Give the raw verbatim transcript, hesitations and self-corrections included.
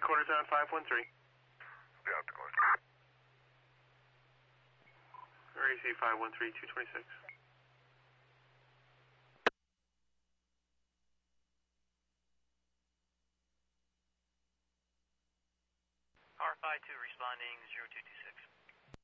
quarters on five one three. The optical. R A C five one three, two twenty-six. R five two responding zero two two six.